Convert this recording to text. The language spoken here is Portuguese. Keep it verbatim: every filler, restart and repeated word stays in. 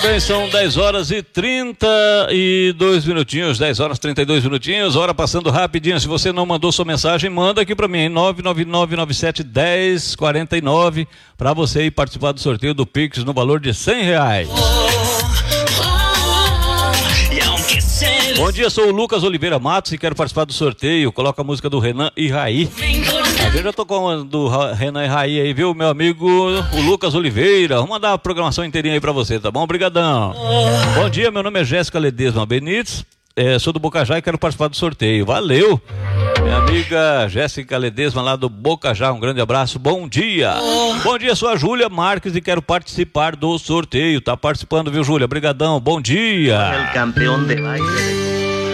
Bem, são dez horas e trinta e dois minutinhos, dez horas e trinta e dois minutinhos, hora passando rapidinho. Se você não mandou sua mensagem, manda aqui pra mim, nove nove nove nove sete um zero quatro nove, pra você ir participar do sorteio do Pix no valor de cem reais. Bom dia, sou o Lucas Oliveira Matos e quero participar do sorteio. Coloca a música do Renan e Raí. Eu já tô com a do Renan e Raí aí, viu, meu amigo o Lucas Oliveira. Vamos mandar a programação inteirinha aí pra você, tá bom? Obrigadão. Bom dia, meu nome é Jéssica Ledesma Benites, é, sou do Bocajá e quero participar do sorteio. Valeu, minha amiga Jéssica Ledesma lá do Bocajá, um grande abraço, bom dia. Bom dia, sou a Júlia Marques e quero participar do sorteio. Tá participando, viu, Júlia? Obrigadão, bom dia. El campeão de baile.